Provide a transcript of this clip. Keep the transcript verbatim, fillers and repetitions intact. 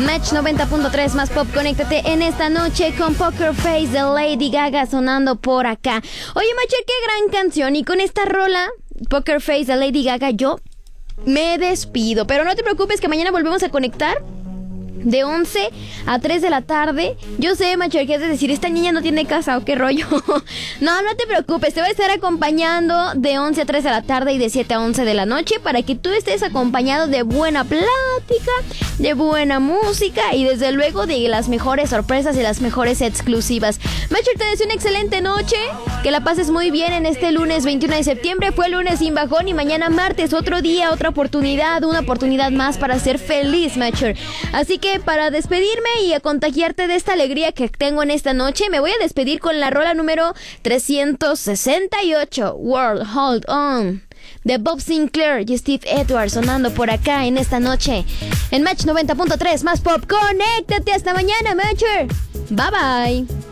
Match noventa punto tres más pop, conéctate en esta noche con Poker Face de Lady Gaga sonando por acá. Oye, Macher, qué gran canción. Y con esta rola, Poker Face de Lady Gaga, yo me despido. Pero no te preocupes que mañana volvemos a conectar de once a tres de la tarde. Yo sé, Macher, que es decir, esta niña no tiene casa o qué rollo. No, no te preocupes, te voy a estar acompañando de once a tres de la tarde y de siete a once de la noche para que tú estés acompañado de buena plática, de buena música y desde luego de las mejores sorpresas y las mejores exclusivas. Macher, te deseo una excelente noche, que la pases muy bien en este lunes veintiuno de septiembre. Fue lunes sin bajón y mañana martes, otro día, otra oportunidad, una oportunidad más para ser feliz, Macher. Así que para despedirme y a contagiarte de esta alegría que tengo en esta noche, me voy a despedir con la rola número trescientos sesenta y ocho, World Hold On, de Bob Sinclair y Steve Edwards, sonando por acá en esta noche en Match noventa punto tres más pop. Conéctate, hasta mañana, Matcher. Bye bye.